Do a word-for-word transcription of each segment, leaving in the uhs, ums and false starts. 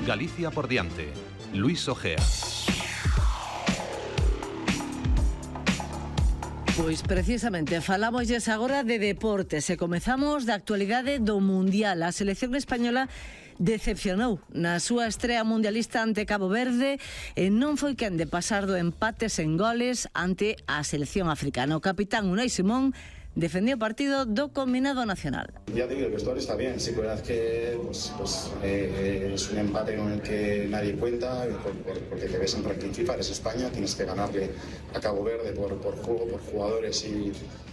Galicia por diante. Luis Ojea. Pois precisamente falámosles agora de deportes e comezamos da actualidade do Mundial. A selección española decepcionou na súa estrea mundialista ante Cabo Verde e non foi quen de pasar do empate sen goles ante a selección africana. O capitán Unai Simón defendió partido do combinado nacional. Ya te digo, el vestuario está bien, sí, verdad que pues, pues, eh, es un empate con el que nadie cuenta, por, por, porque te ves en ranking FIFA, eres España, tienes que ganarle a Cabo Verde por, por juego, por jugadores y,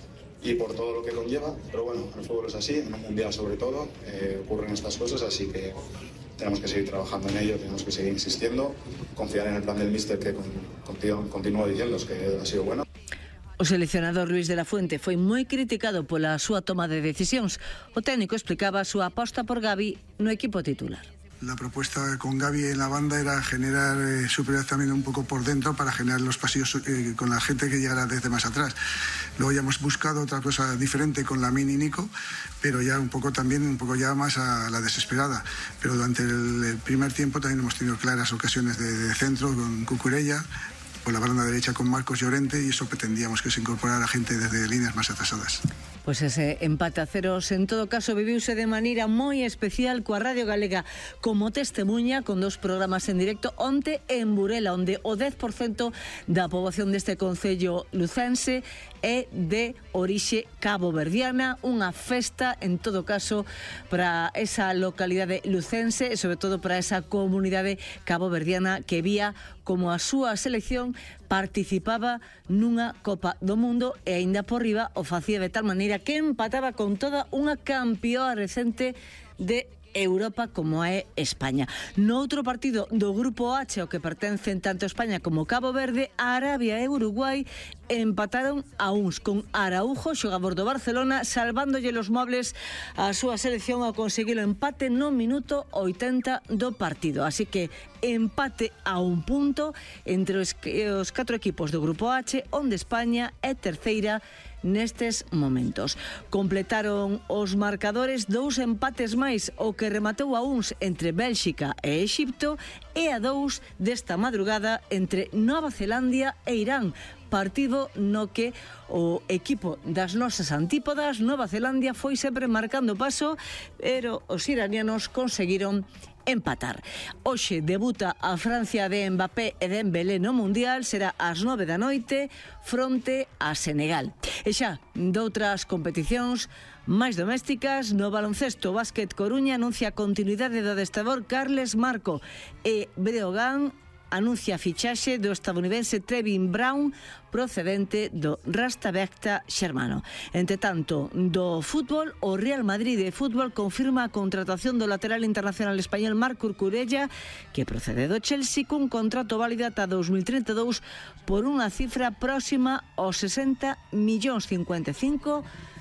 y por todo lo que conlleva, pero bueno, el fútbol es así, en un mundial sobre todo, eh, ocurren estas cosas, así que tenemos que seguir trabajando en ello, tenemos que seguir insistiendo, confiar en el plan del míster que con, continúo, continúo diciendo que ha sido bueno. O seleccionador Luis de la Fuente foi moi criticado pola súa toma de decisións. O técnico explicaba a súa aposta por Gavi no equipo titular. La propuesta con Gavi en la banda era generar eh, superioridad también un poco por dentro para generar los pasillos eh, con la gente que llegara desde más atrás. Luego ya hemos buscado otra cosa diferente con Lamine y Nico, pero ya un poco también, un poco ya más a la desesperada. Pero durante el, el primer tiempo también hemos tenido claras ocasiones de, de centro con Cucurella, por la banda derecha con Marcos Llorente, y eso pretendíamos que se incorporara gente desde líneas más atrasadas. Pois ese empate a ceros en todo caso viviuse de maneira moi especial coa Radio Galega como testemunha con dos programas en directo onte en Burela, onde o dez por cento da poboación deste concello lucense é de orixe caboverdiana, unha festa en todo caso para esa localidade lucense e sobre todo para esa comunidade caboverdiana que vía como a súa selección participaba nunha Copa do Mundo e aínda por riba o facía de tal maneira que empataba con toda unha campeoa recente de Europa como é España. No outro partido do Grupo H, o que pertencen tanto España como Cabo Verde, Arabia e Uruguai empataron a uns con Araujo, xogador do Barcelona, salvándolle los mobles a súa selección ao conseguir o empate no minuto oitenta do partido. Así que empate a un punto entre os, os catro equipos do Grupo H, onde España é terceira nestes momentos. Completaron os marcadores dous empates máis, o que rematou a uns entre Bélxica e Exipto e a dous desta madrugada entre Nova Zelandia e Irán, partido no que o equipo das nosas antípodas, Nova Zelandia, foi sempre marcando paso, pero os iranianos conseguiron empatar. Hoxe debuta a Francia de Mbappé e Dembélé no Mundial, será ás nove da noite fronte a Senegal. E xa, doutras competicións máis domésticas, no baloncesto, o Básquet Coruña anuncia a continuidade do adestrador Carles Marco e Breogán anuncia a fichaxe do estadounidense Trevin Brown procedente do Rastabecta xermano. Entre tanto, do fútbol, o Real Madrid de fútbol confirma a contratación do lateral internacional español Marc Cucurella, que procede do Chelsea cun contrato válido ata dos mil treinta e dous por unha cifra próxima aos sesenta millóns cincuenta e cinco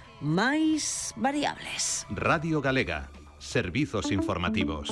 máis variables. Radio Galega. Servizos informativos.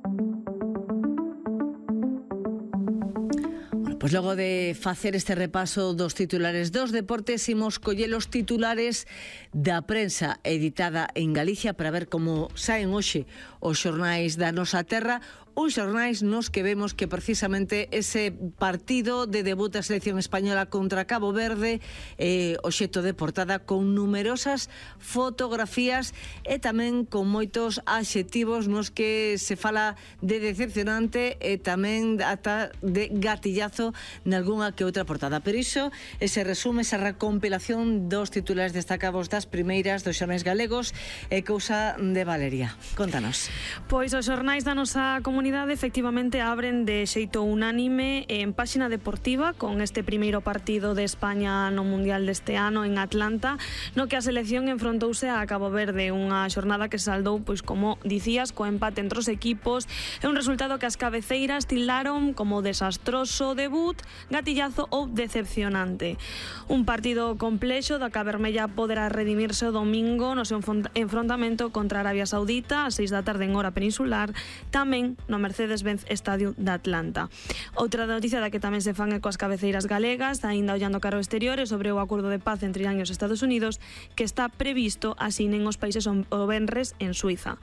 Pois logo de facer este repaso dos titulares dos deportes, imos coller os titulares da prensa editada en Galicia para ver como saen hoxe os xornais da nosa terra, uns xornais nos que vemos que precisamente ese partido de debut da selección española contra Cabo Verde é eh, obxecto de portada con numerosas fotografías e tamén con moitos adxectivos nos que se fala de decepcionante e tamén ata de gatillazo nalgúnha que outra portada. Pero iso, ese resume, esa recompilación dos titulares destacados das primeiras dos xornais galegos é cousa de Valeria. Contanos. Pois os xornais da nosa comunidade efectivamente abren de xeito unánime en páxina deportiva con este primeiro partido de España no Mundial deste ano en Atlanta, no que a selección enfrontouse a Cabo Verde, unha xornada que se saldou, pois como dicías, co empate entre os equipos, é un resultado que as cabeceiras tildaron como desastroso debut, gatillazo ou decepcionante. Un partido complexo da que a Vermella poderá redimirse o domingo no seu enfrontamento contra Arabia Saudita ás seis da tarde en hora peninsular, tamén no Mercedes-Benz Estadio de Atlanta. Outra noticia da que tamén se fan coas cabeceiras galegas, aínda ollando cara ao exterior, é sobre o acordo de paz entre Irán e os Estados Unidos que está previsto asinen os países o venres en Suiza.